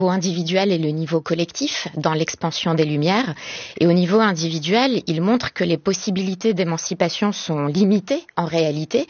niveau individuel et le niveau collectif dans l'expansion des Lumières. Et au niveau individuel, il montre que les possibilités d'émancipation sont limitées en réalité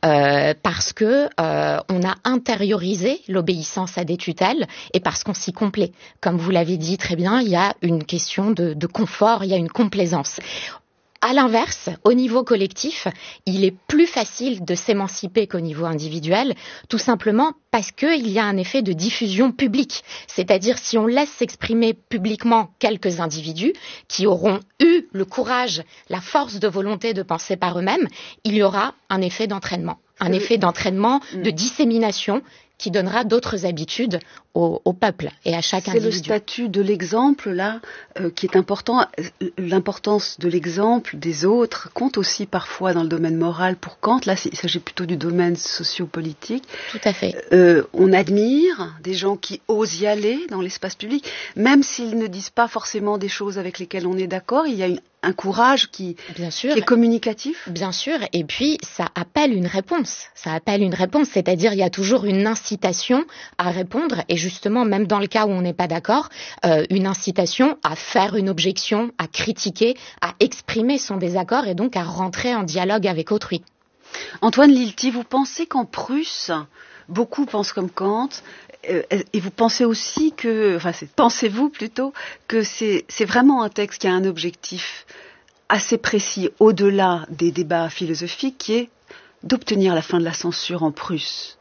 parce que on a intériorisé l'obéissance à des tutelles et parce qu'on s'y complaît. Comme vous l'avez dit très bien, il y a une question de confort, il y a une complaisance. À l'inverse, au niveau collectif, il est plus facile de s'émanciper qu'au niveau individuel, tout simplement parce qu'il y a un effet de diffusion publique. C'est-à-dire si on laisse s'exprimer publiquement quelques individus qui auront eu le courage, la force de volonté de penser par eux-mêmes, il y aura un effet d'entraînement. Un effet d'entraînement, de dissémination qui donnera d'autres habitudes au peuple et à chaque individu. C'est le statut de l'exemple, là, qui est important. L'importance de l'exemple des autres compte aussi parfois dans le domaine moral pour Kant. Là, il s'agit plutôt du domaine sociopolitique. Tout à fait. On admire des gens qui osent y aller dans l'espace public, même s'ils ne disent pas forcément des choses avec lesquelles on est d'accord. Il y a un courage qui est communicatif. Bien sûr, et puis ça appelle une réponse. C'est-à-dire il y a toujours une incitation à répondre, et justement, même dans le cas où on n'est pas d'accord, une incitation à faire une objection, à critiquer, à exprimer son désaccord et donc à rentrer en dialogue avec autrui. Antoine Lilti, vous pensez qu'en Prusse, beaucoup pensent comme Kant, et vous pensez aussi pensez-vous plutôt que c'est vraiment un texte qui a un objectif assez précis au-delà des débats philosophiques, qui est d'obtenir la fin de la censure en Prusse?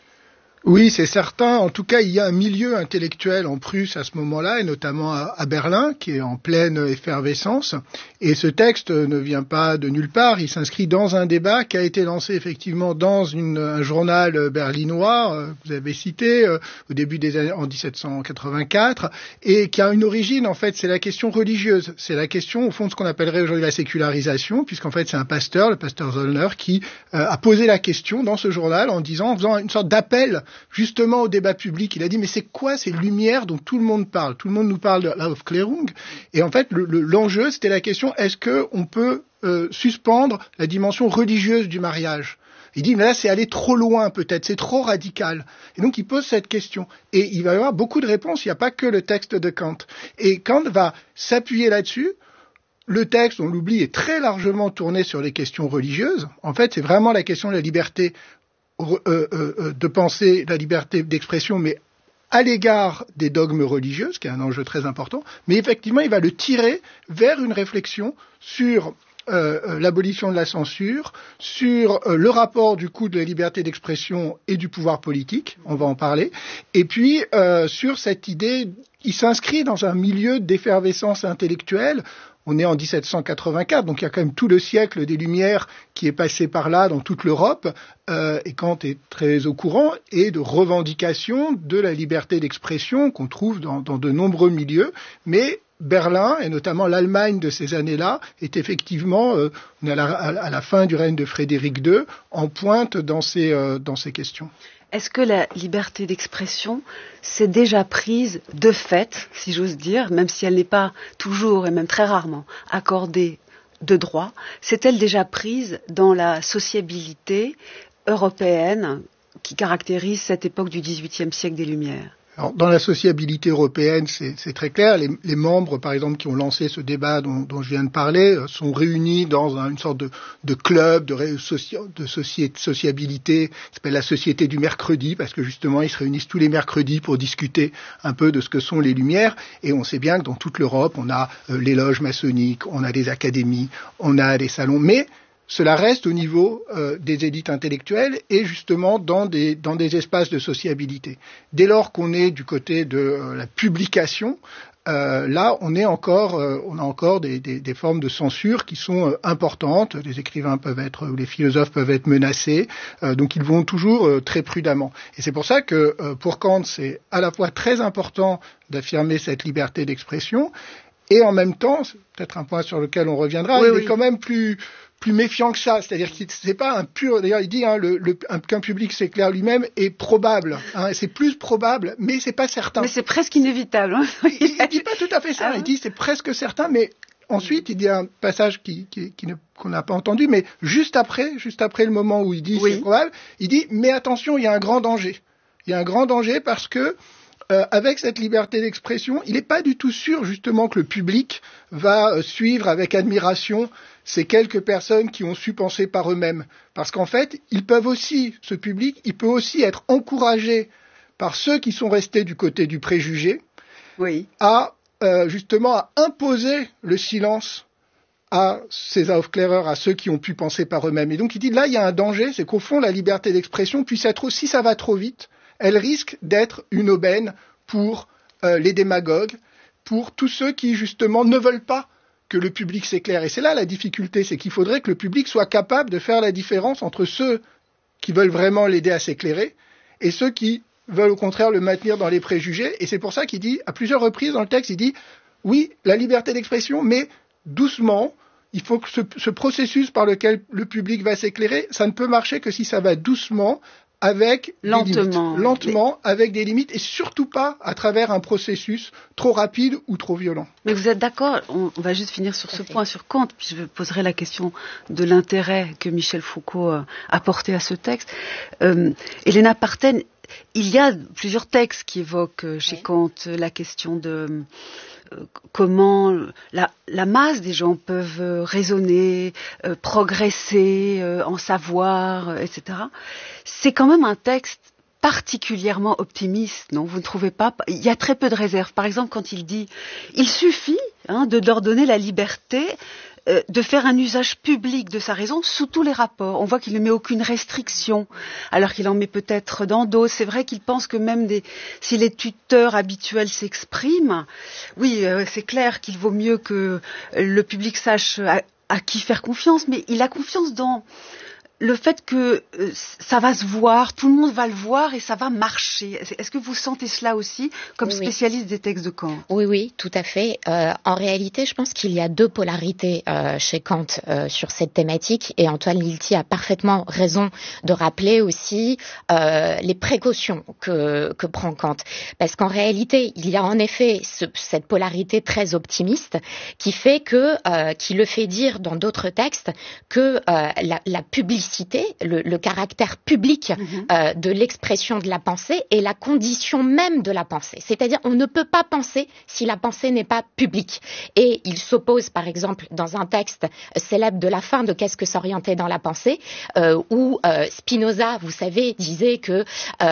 Oui, c'est certain. En tout cas, il y a un milieu intellectuel en Prusse à ce moment-là, et notamment à Berlin, qui est en pleine effervescence. Et ce texte ne vient pas de nulle part. Il s'inscrit dans un débat qui a été lancé effectivement dans un journal berlinois, vous avez cité, au début des années, en 1784, et qui a une origine, en fait, c'est la question religieuse. C'est la question, au fond, de ce qu'on appellerait aujourd'hui la sécularisation, puisqu'en fait, c'est un pasteur, le pasteur Zollner, qui a posé la question dans ce journal en faisant une sorte d'appel justement au débat public. Il a dit, mais c'est quoi ces lumières dont tout le monde parle? Tout le monde nous parle de l'Aufklärung. Et en fait, l'enjeu, c'était la question, est-ce qu'on peut suspendre la dimension religieuse du mariage? Il dit, mais là, c'est aller trop loin peut-être, c'est trop radical. Et donc, il pose cette question. Et il va y avoir beaucoup de réponses, il n'y a pas que le texte de Kant. Et Kant va s'appuyer là-dessus. Le texte, on l'oublie, est très largement tourné sur les questions religieuses. En fait, c'est vraiment la question de la liberté de penser, la liberté d'expression, mais à l'égard des dogmes religieux, ce qui est un enjeu très important. Mais effectivement, il va le tirer vers une réflexion sur l'abolition de la censure, sur le rapport du coup de la liberté d'expression et du pouvoir politique, on va en parler, et puis sur cette idée, il s'inscrit dans un milieu d'effervescence intellectuelle. On est en 1784, donc il y a quand même tout le siècle des Lumières qui est passé par là dans toute l'Europe, et Kant est très au courant, et de revendication de la liberté d'expression qu'on trouve dans de nombreux milieux, mais Berlin, et notamment l'Allemagne de ces années-là, est effectivement, on est à la fin du règne de Frédéric II, en pointe dans ces questions. Est-ce que la liberté d'expression s'est déjà prise de fait, si j'ose dire, même si elle n'est pas toujours et même très rarement accordée de droit, s'est-elle déjà prise dans la sociabilité européenne qui caractérise cette époque du XVIIIe siècle des Lumières? Alors, dans la sociabilité européenne, c'est très clair. Les membres, par exemple, qui ont lancé ce débat dont je viens de parler, sont réunis dans une sorte de club, de sociabilité, qui s'appelle la Société du mercredi, parce que justement, ils se réunissent tous les mercredis pour discuter un peu de ce que sont les Lumières. Et on sait bien que dans toute l'Europe, on a les loges maçonniques, on a des académies, on a des salons, mais cela reste au niveau des élites intellectuelles et justement dans des espaces de sociabilité. Dès lors qu'on est du côté de la publication, là on a encore des formes de censure qui sont importantes. Les écrivains peuvent être, ou les philosophes peuvent être menacés, donc ils vont toujours très prudemment. Et c'est pour ça que pour Kant, c'est à la fois très important d'affirmer cette liberté d'expression, et en même temps, c'est peut-être un point sur lequel on reviendra, il est quand même plus méfiant que ça, c'est-à-dire que c'est pas un pur. D'ailleurs, il dit qu'un public s'éclaire lui-même est probable. C'est plus probable, mais c'est pas certain. Mais c'est presque inévitable. Hein. Il dit pas tout à fait ça. Il dit c'est presque certain, mais ensuite il dit un passage qu'on n'a pas entendu, mais juste après le moment où il dit c'est probable, il dit mais attention, il y a un grand danger. Il y a un grand danger parce que avec cette liberté d'expression, il n'est pas du tout sûr justement que le public va suivre avec admiration ces quelques personnes qui ont su penser par eux-mêmes. Parce qu'en fait, ce public, il peut aussi être encouragé par ceux qui sont restés du côté du préjugé, oui, justement à imposer le silence à ces aufklärers, à ceux qui ont pu penser par eux-mêmes. Et donc il dit, là, il y a un danger, c'est qu'au fond, la liberté d'expression puisse être, si ça va trop vite, elle risque d'être une aubaine pour les démagogues, pour tous ceux qui, justement, ne veulent pas que le public s'éclaire. Et c'est là la difficulté, c'est qu'il faudrait que le public soit capable de faire la différence entre ceux qui veulent vraiment l'aider à s'éclairer et ceux qui veulent au contraire le maintenir dans les préjugés. Et c'est pour ça qu'il dit, à plusieurs reprises dans le texte, il dit, oui, la liberté d'expression, mais doucement, il faut que ce processus par lequel le public va s'éclairer, ça ne peut marcher que si ça va doucement, avec lentement, avec des limites, et surtout pas à travers un processus trop rapide ou trop violent. Mais vous êtes d'accord, on va juste finir sur ce point, sur Kant, puis je poserai la question de l'intérêt que Michel Foucault a porté à ce texte. Elena Parthen, il y a plusieurs textes qui évoquent chez Kant la question de comment la masse des gens peuvent raisonner, progresser en savoir, etc. C'est quand même un texte particulièrement optimiste, non ? Vous ne trouvez pas ? Il y a très peu de réserves. Par exemple, quand il dit « il suffit de leur donner la liberté de faire un usage public de sa raison sous tous les rapports ». On voit qu'il ne met aucune restriction, alors qu'il en met peut-être dans d'autres. C'est vrai qu'il pense que même si les tuteurs habituels s'expriment, oui, c'est clair qu'il vaut mieux que le public sache à qui faire confiance, mais il a confiance dans le fait que ça va se voir, tout le monde va le voir et ça va marcher. Est-ce que vous sentez cela aussi comme spécialiste des textes de Kant ? Oui, tout à fait. En réalité, je pense qu'il y a deux polarités chez Kant sur cette thématique, et Antoine Lilti a parfaitement raison de rappeler aussi les précautions que prend Kant. Parce qu'en réalité, il y a en effet cette polarité très optimiste qui fait qui le fait dire dans d'autres textes que la publicité, le caractère public de l'expression de la pensée est la condition même de la pensée. C'est-à-dire, on ne peut pas penser si la pensée n'est pas publique. Et il s'oppose, par exemple, dans un texte célèbre de la fin de Qu'est-ce que s'orienter dans la pensée, où Spinoza, vous savez, disait que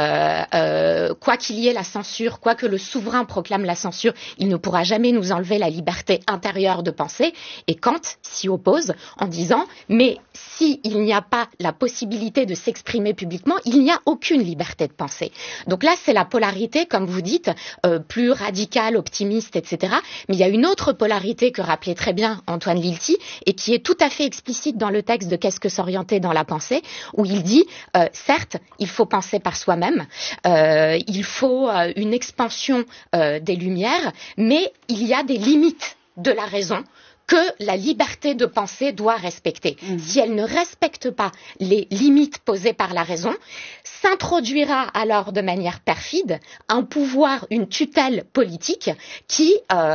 quoi qu'il y ait la censure, quoi que le souverain proclame la censure, il ne pourra jamais nous enlever la liberté intérieure de penser. Et Kant s'y oppose en disant, mais si il n'y a pas la possibilité de s'exprimer publiquement, il n'y a aucune liberté de penser. Donc là, c'est la polarité, comme vous dites, plus radicale, optimiste, etc. Mais il y a une autre polarité que rappelait très bien Antoine Lilti, et qui est tout à fait explicite dans le texte de Qu'est-ce que s'orienter dans la pensée, où il dit, certes, il faut penser par soi-même, il faut une expansion des Lumières, mais il y a des limites de la raison que la liberté de penser doit respecter. Si elle ne respecte pas les limites posées par la raison, s'introduira alors de manière perfide un pouvoir, une tutelle politique qui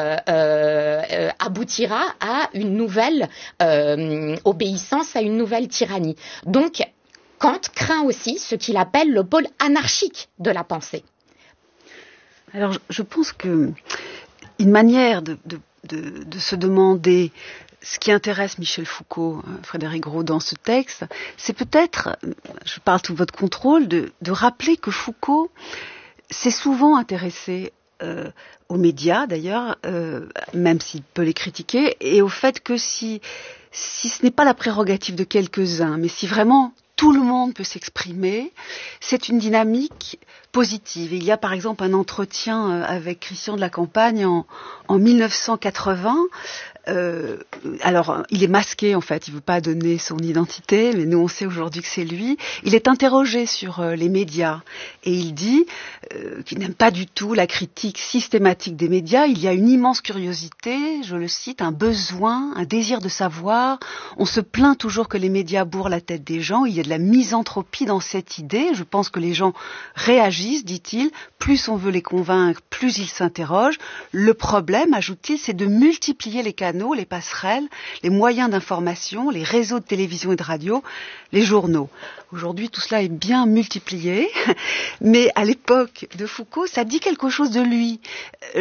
aboutira à une nouvelle obéissance, à une nouvelle tyrannie. Donc, Kant craint aussi ce qu'il appelle le pôle anarchique de la pensée. Alors, je pense que une manière de se demander ce qui intéresse Michel Foucault, Frédéric Gros, dans ce texte, c'est peut-être, je parle sous votre contrôle, de rappeler que Foucault s'est souvent intéressé aux médias, d'ailleurs, même s'il peut les critiquer, et au fait que si ce n'est pas la prérogative de quelques-uns, mais si vraiment tout le monde peut s'exprimer, c'est une dynamique positive. Et il y a par exemple un entretien avec Christian de la Campagne en 1980. Alors, il est masqué en fait, il ne veut pas donner son identité, mais nous on sait aujourd'hui que c'est lui. Il est interrogé sur les médias et il dit qu'il n'aime pas du tout la critique systématique des médias. Il y a une immense curiosité, je le cite, un besoin, un désir de savoir. On se plaint toujours que les médias bourrent la tête des gens. Il y a de la misanthropie dans cette idée. Je pense que les gens réagissent, dit-il. Plus on veut les convaincre, plus ils s'interrogent. Le problème, ajoute-t-il, c'est de multiplier les canaux canaux, les passerelles, les moyens d'information, les réseaux de télévision et de radio, les journaux. Aujourd'hui, tout cela est bien multiplié, mais à l'époque de Foucault, ça dit quelque chose de lui.